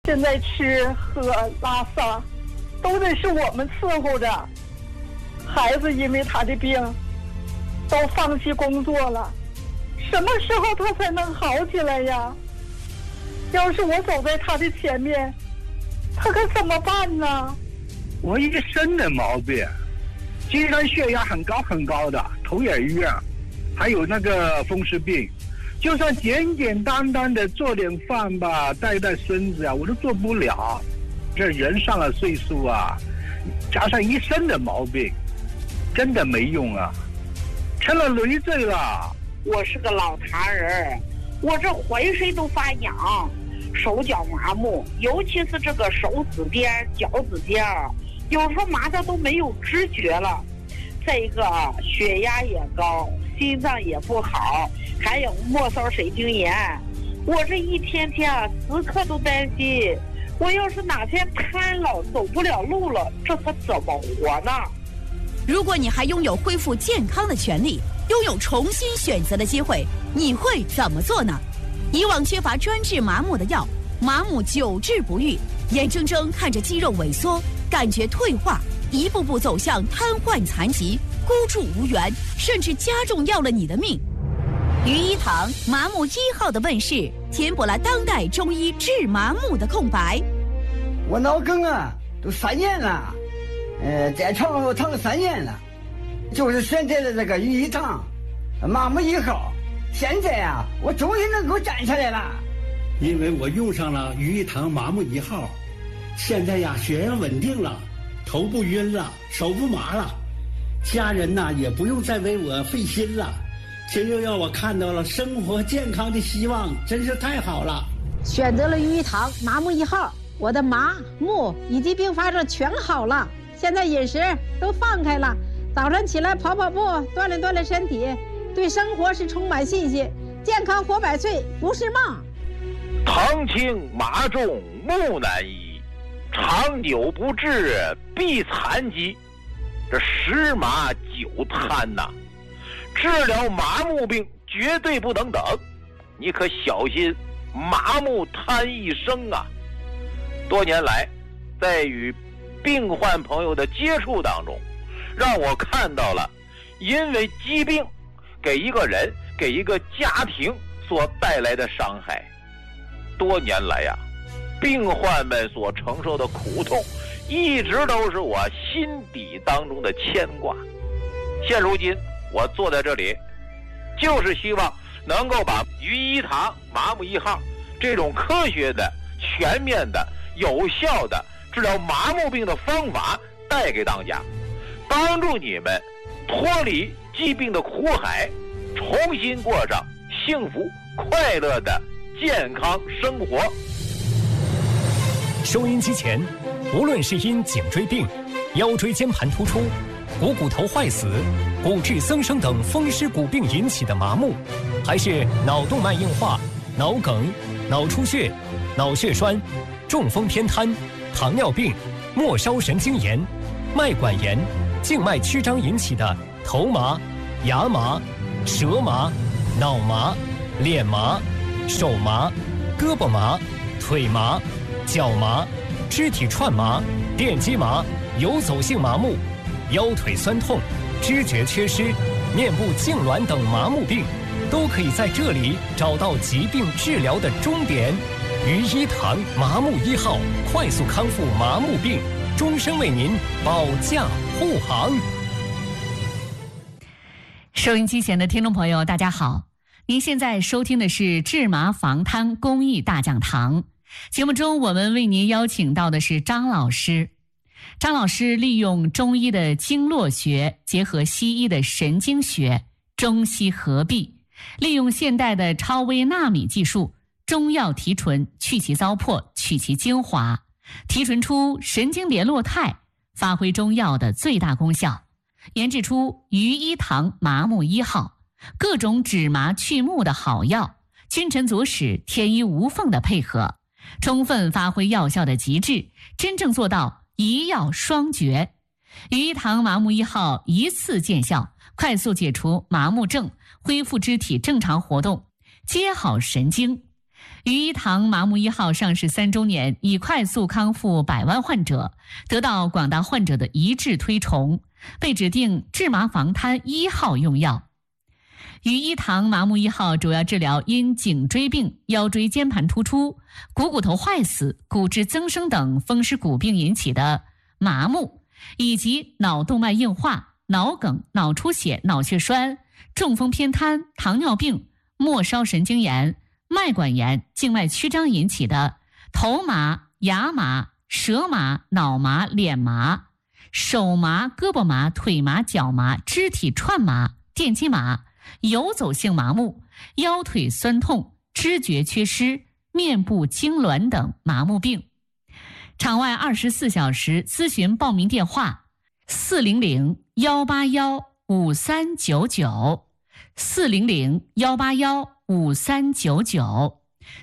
现在吃喝拉撒都得是我们伺候着，孩子因为他的病都放弃工作了，什么时候他才能好起来呀？要是我走在他的前面，他可怎么办呢？ 我一身的毛病，经常血压很高很高的，头也晕，还有那个风湿病。就算简简单单的做点饭吧，带带孙子啊，我都做不了。这人上了岁数啊，加上一身的毛病，真的没用啊，成了累赘了。 我是个老痰人，我这浑身都发痒，手脚麻木，尤其是这个手指尖、脚趾尖，有时候麻的都没有知觉了。再一个血压也高，心脏也不好，还有末梢神经炎。我这一天天时刻都担心，我要是哪天瘫了，走不了路了，这可怎么活呢？ 如果你还拥有恢复健康的权利，拥有重新选择的机会，你会怎么做呢？以往缺乏专治麻木的药，麻木久治不愈，眼睁睁看着肌肉萎缩，感觉退化，一步步走向瘫痪残疾，孤注无援，甚至加重要了你的命。于一堂麻木1号的问世，填补了当代中医治麻木的空白。 我脑梗啊，都3年了，在床上都躺了3年了，就是选择了这个于一堂麻木1号。现在啊，我终于能够站起来了。 因为我用上了于一堂麻木1号，现在呀，血压稳定了，头不晕了，手不麻了，家人呐也不用再为我费心了，这又让我看到了生活健康的希望，真是太好了。 选择了于一堂麻木1号，我的麻木以及并发症全好了，现在饮食都放开了，早上起来跑跑步，锻炼锻炼身体，对生活是充满信心，健康活100岁不是梦。 疼轻麻重木难医，长久不治必残疾。这10麻9瘫呐，治疗麻木病绝对不能等，你可小心麻木瘫一生啊！多年来，在与病患朋友的接触当中，让我看到了因为疾病给一个人、给一个家庭所带来的伤害。多年来呀，病患们所承受的苦痛，一直都是我心底当中的牵挂。现如今，我坐在这里，就是希望能够把于一堂麻木1号这种科学的、全面的、有效的治疗麻木病的方法带给大家，帮助你们脱离疾病的苦海，重新过上幸福快乐的健康生活。 收音机前，无论是因颈椎病、腰椎间盘突出、股头坏死、骨质增生等风湿骨病引起的麻木，还是脑动脉硬化、脑梗、脑出血、脑血栓、中风偏瘫、糖尿病、末梢神经炎、脉管炎、静脉曲张引起的头麻、牙麻、舌麻、脑麻、脸麻、手麻、胳膊麻、腿麻、脚麻、肢体串麻、电击麻、游走性麻木、腰腿酸痛、知觉缺失、面部痉挛等麻木病，都可以在这里找到疾病治疗的终点。于一堂麻木1号，快速康复麻木病，终身为您保驾护航。 收音机前的听众朋友，大家好，您现在收听的是治麻防瘫公益大讲堂。节目中我们为您邀请到的是张老师。张老师利用中医的经络学结合西医的神经学，中西合璧，利用现代的超微纳米技术，中药提纯，去其糟粕，取其精华，提纯出神经联络肽，发挥中药的最大功效，研制出于一堂麻木1号，各种止麻去目的好药，君臣佐使，天衣无缝的配合，充分发挥药效的极致，真正做到一药双绝。于一堂麻木1号一次见效，快速解除麻木症，恢复肢体正常活动，接好神经。 于一堂麻木1号上市3周年，以快速康复100万患者，得到广大患者的一致推崇，被指定治麻防瘫1号用药。于一堂麻木1号主要治疗因颈椎病、腰椎间盘突出、股骨头坏死、骨质增生等风湿骨病引起的麻木，以及脑动脉硬化、脑梗、脑出血、脑血栓、中风偏瘫、糖尿病、末梢神经炎、脉管炎、静脉曲张引起的头麻、牙麻、舌麻、脑麻、脸麻、手麻、胳膊麻、腿麻、脚麻、肢体串麻、电击麻、游走性麻木、腰腿酸痛、知觉缺失、面部痉挛等麻木病。场外24小时咨询报名电话400-181-5399 400-181-5399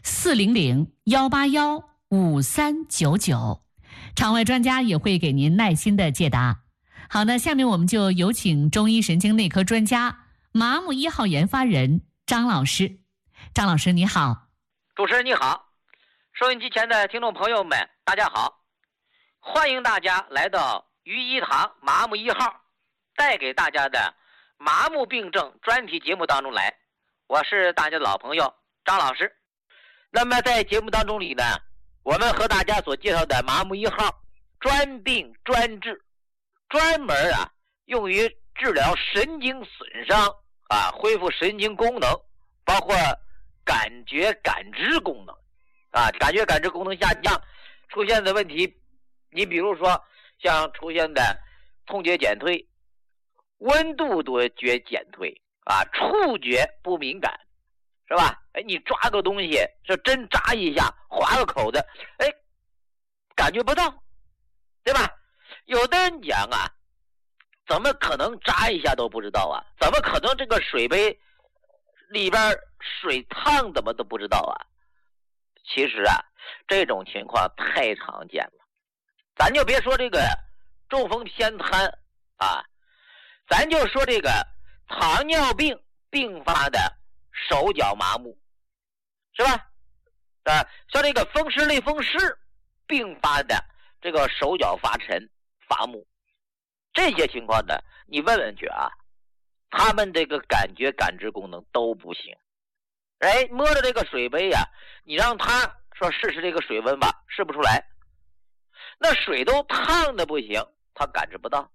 400-181-5399，场外专家也会给您耐心的解答。好的，下面我们就有请中医神经内科专家、麻木1号研发人张老师。张老师你好。 主持人你好，收音机前的听众朋友们大家好，欢迎大家来到于一堂麻木1号带给大家的麻木病症专题节目当中来，我是大家的老朋友张老师。那么在节目当中里呢，我们和大家所介绍的麻木1号专病专治，专门用于治疗神经损伤恢复神经功能，包括感觉感知功能感觉感知功能下降出现的问题，你比如说像出现的痛觉减退、温度多觉减退触觉不敏感，是吧？你抓个东西，这针扎一下，划个口子，感觉不到，对吧？有的人讲怎么可能扎一下都不知道怎么可能这个水杯里边水烫怎么都不知道其实这种情况太常见了。咱就别说这个中风偏瘫咱就说这个糖尿病并发的手脚麻木，是吧？像这个风湿类风湿并发的这个手脚发沉乏木，这些情况呢，你问问去他们这个感觉感知功能都不行。摸着这个水杯你让他说试试这个水温吧，试不出来。那水都烫的不行，他感知不到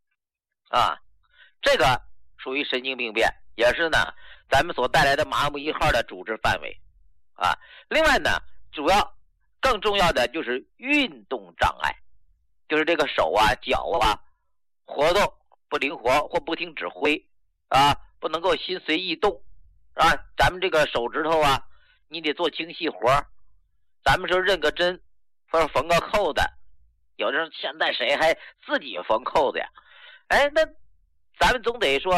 这个属于神经病变，也是呢咱们所带来的麻木1号的主治范围另外呢，主要更重要的就是运动障碍，就是这个手脚活动不灵活或不听指挥不能够心随意动咱们这个手指头你得做精细活，咱们说认个针或者缝个扣子，有的人现在谁还自己缝扣子呀？那咱们总得说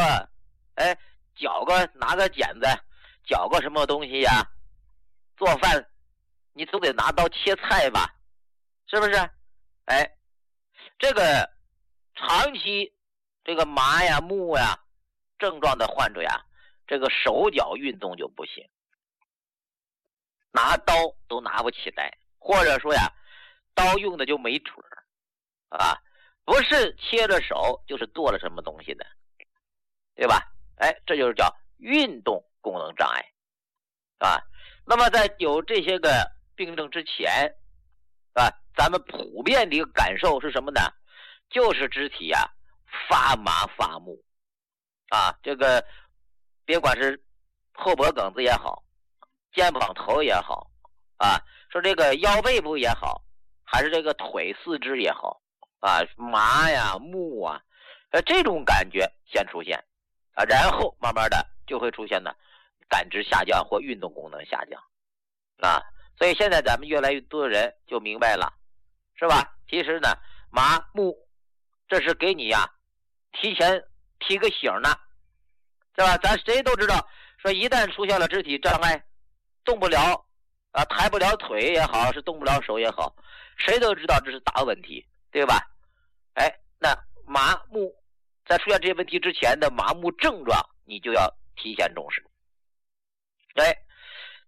拿个剪子绞个什么东西做饭你总得拿刀切菜吧，是不是？这个长期这个麻木症状的患者这个手脚运动就不行，拿刀都拿不起来，或者说刀用的就没准不是切了手就是剁了什么东西的，对吧？这就是叫运动功能障碍那么在有这些个病症之前咱们普遍的一个感受是什么呢？就是肢体发麻发木这个别管是后脖梗子也好，肩膀头也好说这个腰背部也好，还是这个腿四肢也好麻木这种感觉先出现然后慢慢的就会出现呢感知下降或运动功能下降所以现在咱们越来越多的人就明白了，是吧？其实呢麻木这是给你提前提个醒呢，是吧？咱谁都知道说一旦出现了肢体障碍，动不了抬不了腿也好，是动不了手也好，谁都知道这是大问题，对吧？那麻木在出现这些问题之前的麻木症状你就要提前重视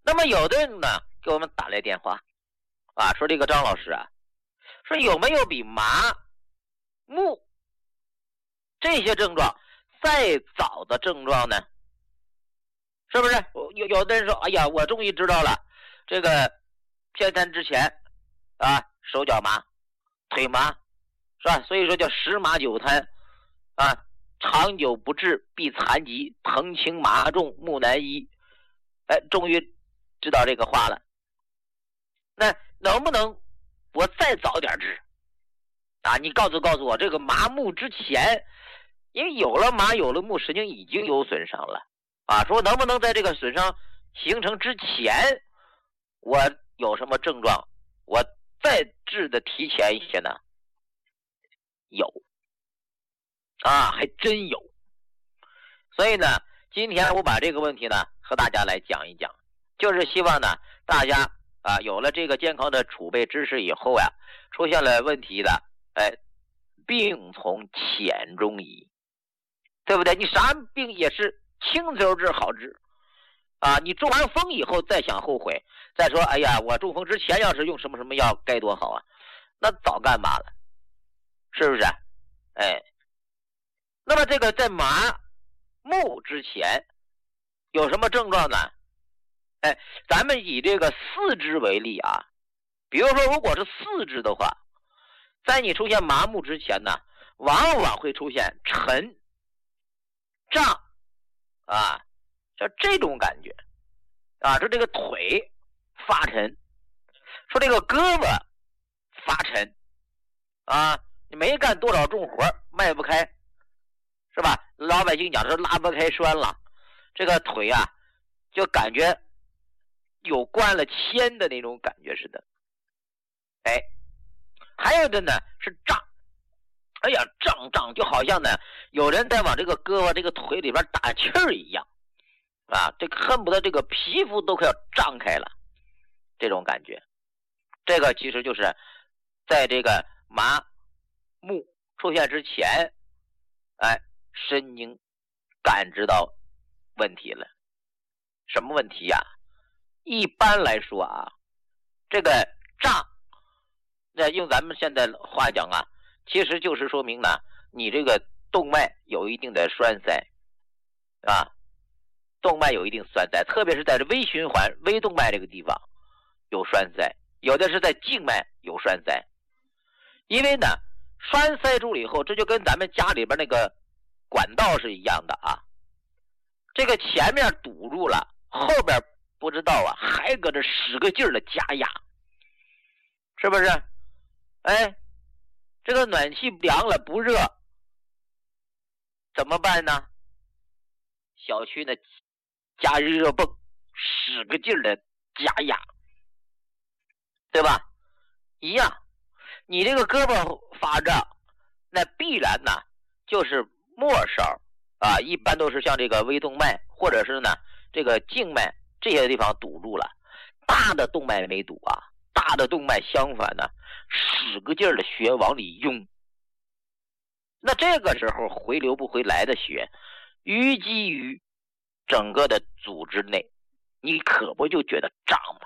那么有的人呢给我们打来电话啊，说这个张老师啊，说有没有比麻木这些症状再早的症状呢？是不是？有的人说，哎呀，我终于知道了，这个偏瘫之前啊，手脚麻，腿麻，是吧？所以说叫十麻九瘫啊，长久不治必残疾，疼轻麻重木难医。哎，终于知道这个话了。那能不能我再早点治啊？你告诉我，这个麻木之前，因为有了麻有了木，神经已经有损伤了啊。说能不能在这个损伤形成之前，我有什么症状，我再治的提前一些呢？有啊，还真有。所以呢，今天我把这个问题呢和大家来讲一讲，就是希望呢大家啊有了这个健康的储备知识以后呀，出现了问题的，哎，病从浅中医，对不对？你啥病也是轻时候治好治啊，你中完风以后再想后悔，再说哎呀，我中风之前要是用什么什么药该多好啊，那早干嘛了，是不是？哎，那么这个在麻木之前有什么症状呢？哎，咱们以这个四肢为例啊，比如说如果是四肢的话，在你出现麻木之前呢，往往会出现沉胀啊，就这种感觉啊，说这个腿发沉，说这个胳膊发沉啊，你没干多少重活迈不开，是吧？老百姓讲说拉不开栓了，这个腿啊就感觉有灌了铅的那种感觉似的。哎，还有的呢是胀，哎呀胀就好像呢有人在往这个胳膊这个腿里边打气儿一样啊，这个恨不得这个皮肤都快要胀开了，这种感觉。这个其实就是在这个麻木出现之前，哎，神经感知到问题了。什么问题呀？一般来说啊，这个胀，那用咱们现在话讲啊，其实就是说明呢，你这个动脉有一定的栓塞啊，动脉有一定栓塞，特别是在这微循环、微动脉这个地方有栓塞，有的是在静脉有栓塞。因为呢，栓塞住了以后，这就跟咱们家里边那个管道是一样的啊，这个前面堵住了，后边不知道啊，还搁这使个劲儿的加压，是不是？哎，这个暖气凉了不热，怎么办呢？小区呢加热泵，使个劲儿的加压，对吧？一样，你这个胳膊发胀，那必然呢就是末梢啊，一般都是像这个微动脉或者是呢这个静脉这些地方堵住了，大的动脉没堵啊，大的动脉相反呢使个劲儿的血往里涌，那这个时候回流不回来的血淤积于整个的组织内，你可不就觉得胀吗？